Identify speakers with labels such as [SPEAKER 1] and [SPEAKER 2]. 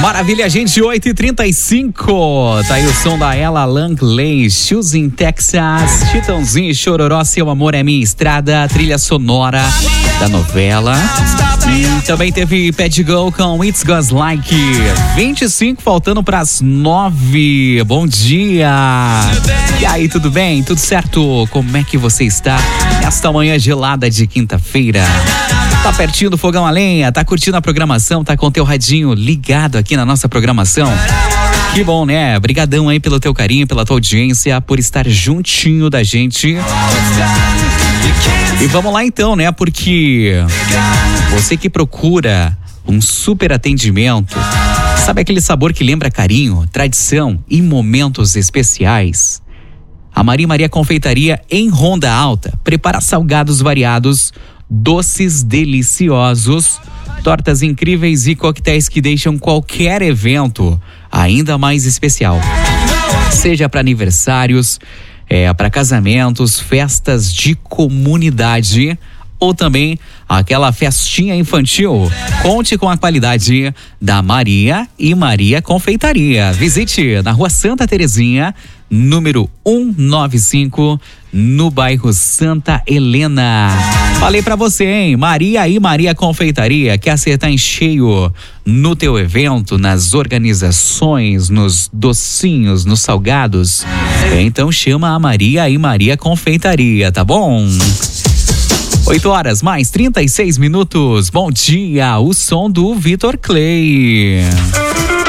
[SPEAKER 1] Maravilha, gente, 8h35. Tá aí o som da Ella Langley, Shoes in Texas, Chitãozinho e Chororó, Seu Amor é Minha Estrada, trilha sonora da novela. E também teve Pet Go com It's Goes Like. 25, faltando pras 9. Bom dia. E aí, tudo bem? Tudo certo? Como é que você está nesta manhã gelada de quinta-feira? Tá pertinho do fogão a lenha, tá curtindo a programação, tá com o teu radinho ligado aqui na nossa programação? Que bom, né? Brigadão aí pelo teu carinho, pela tua audiência, por estar juntinho da gente. E vamos lá então, né? Porque você que procura um super atendimento, sabe aquele sabor que lembra carinho, tradição e momentos especiais? A Maria Confeitaria em Ronda Alta prepara salgados variados, doces deliciosos, tortas incríveis e coquetéis que deixam qualquer evento ainda mais especial. Seja para aniversários, para casamentos, festas de comunidade ou também aquela festinha infantil. Conte com a qualidade da Maria Confeitaria. Visite na Rua Santa Terezinha, número 195, no bairro Santa Helena. Falei pra você, hein? Maria Confeitaria quer acertar em cheio no teu evento, nas organizações, nos docinhos, nos salgados. Então chama a Maria Confeitaria, tá bom? 8h mais 36 minutos. Bom dia, o som do Vitor Clay.